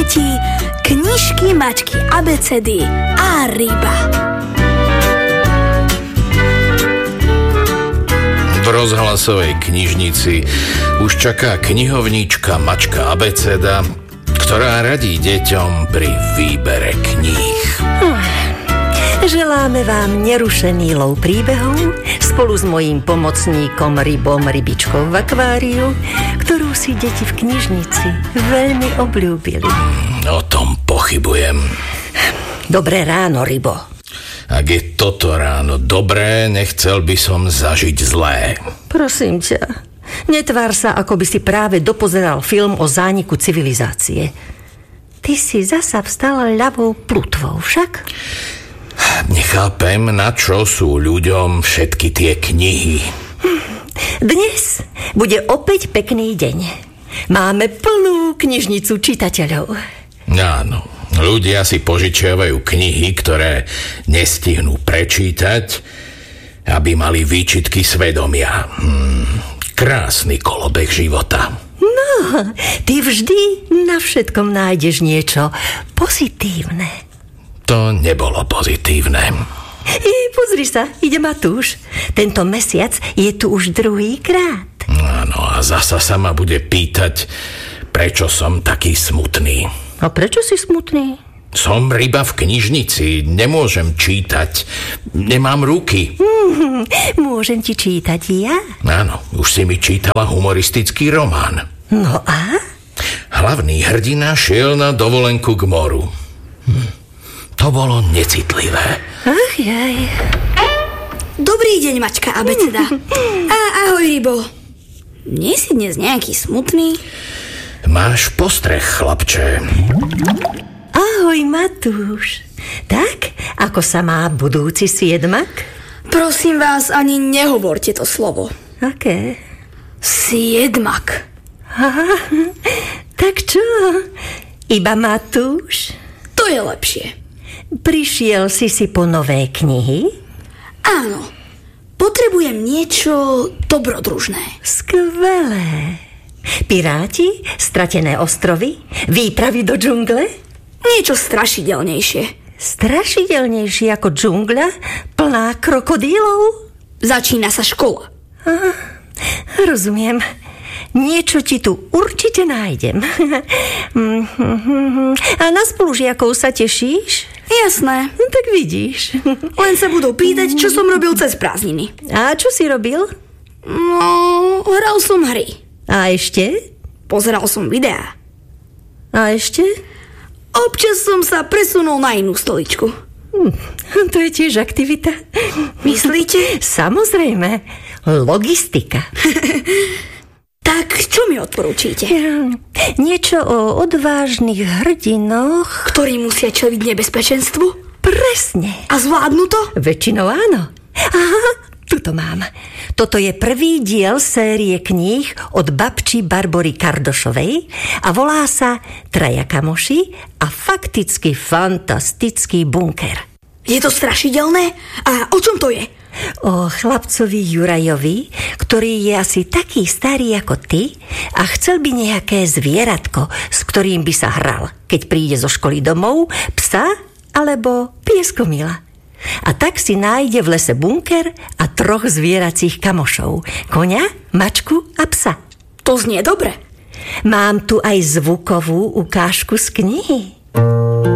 deti, knižky, mačky, abecedy a ryba. V rozhlasovej knižnici už čaká knihovníčka Mačka abeceda, ktorá radí deťom pri výbere kníh. Želáme vám nerušený lov príbehov spolu s mojím pomocníkom Rybom Rybičkou v akváriu, ktorú si deti v knižnici veľmi obľúbili. O tom pochybujem. Dobré ráno, Rybo. Ak je toto ráno dobré, nechcel by som zažiť zlé. Prosím ťa, netvár sa, ako by si práve dopozeral film o zániku civilizácie. Ty si zasa vstal ľavou plutvou, však? Nechápem, na čo sú ľuďom všetky tie knihy. Dnes bude opäť pekný deň. Máme plnú knižnicu čitateľov. Áno, ľudia si požičiavajú knihy, ktoré nestihnú prečítať, aby mali výčitky svedomia. Krásny kolobeh života. No, ty vždy na všetkom nájdeš niečo pozitívne. To nebolo pozitívne. Pozri sa, ide Matúš. Tento mesiac je tu už druhýkrát. Áno, a zasa sa ma bude pýtať, prečo som taký smutný. A prečo si smutný? Som ryba v knižnici, nemôžem čítať. Nemám ruky. Môžem ti čítať ja? Áno, už si mi čítala humoristický román. No a? Hlavný hrdina šiel na dovolenku k moru. To bolo necitlivé. Ach jaj. Dobrý deň, Mačka abeceda. Ahoj, Rybo. Nie si dnes nejaký smutný? Máš postreh, chlapče. Ahoj, Matúš. Tak, ako sa má budúci siedmak? Prosím vás, ani nehovorte to slovo. Aké? Siedmak. Aha, tak čo? Iba Matúš? To je lepšie. Prišiel si po nové knihy? Áno. Potrebujem niečo dobrodružné. Skvelé. Piráti? Stratené ostrovy? Výpravy do džungle? Niečo strašidelnejšie. Strašidelnejšie ako džungľa? Plná krokodílov? Začína sa škola. Rozumiem. Niečo ti tu určite nájdem. A na spolužiakov sa tešíš? Jasné. Tak vidíš. Len sa budú pýtať, čo som robil cez prázdniny. A čo si robil? No, hral som hry. A ešte? Pozeral som videá. A ešte? Občas som sa presunul na inú stoličku. To je tiež aktivita. Myslíte? Samozrejme. Logistika. Tak čo mi odporúčite? Niečo o odvážnych hrdinoch, ktorí musia čeliť nebezpečenstvu? Presne. A zvládnu to? Väčšinou áno. Aha, tuto mám. Toto je prvý diel série kníh od babči Barbory Kardošovej a volá sa Traja kamoši a fakticky fantastický bunker. Je to strašidelné? A o čom to je? O chlapcovi Jurajovi, ktorý je asi taký starý ako ty a chcel by nejaké zvieratko, s ktorým by sa hral, keď príde zo školy domov, psa alebo pieskomila. A tak si nájde v lese bunker a 3 zvieracích kamošov. Koňa, mačku a psa. To znie dobre. Mám tu aj zvukovú ukážku z knihy.